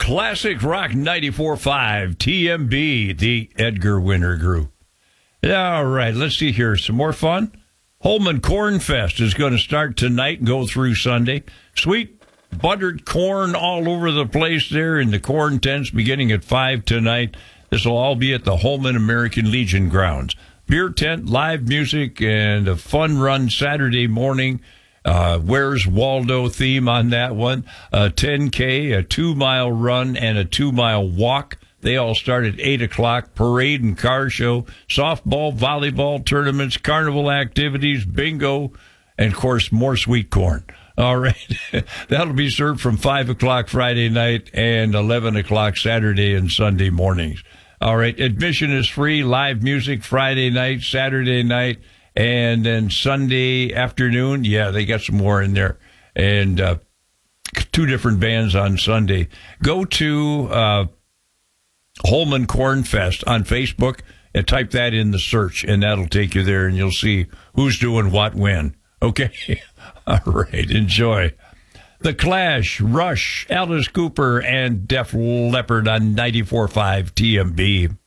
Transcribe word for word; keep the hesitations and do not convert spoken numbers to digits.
Classic Rock ninety-four point five, T M B, the Edgar Winter Group. All right, let's see here. Some more fun. Holman Corn Fest is going to start tonight and go through Sunday. Sweet buttered corn all over the place there in the corn tents beginning at five tonight. This will all be at the Holman American Legion grounds. Beer tent, live music, and a fun run Saturday morning. Uh, Where's Waldo theme on that one. A ten K, a two-mile run, and a two-mile walk. They all start at eight o'clock. Parade and car show, softball, volleyball tournaments, carnival activities, bingo, and, of course, more sweet corn. All right. That'll be served from five o'clock Friday night and eleven o'clock Saturday and Sunday mornings. All right. Admission is free. Live music Friday night, Saturday night, and then Sunday afternoon. Yeah, they got some more in there. And uh, two different bands on Sunday. Go to uh, Holman Corn Fest on Facebook and type that in the search, and that'll take you there, and you'll see who's doing what when. Okay? All right. Enjoy. The Clash, Rush, Alice Cooper, and Def Leppard on ninety-four point five T M B.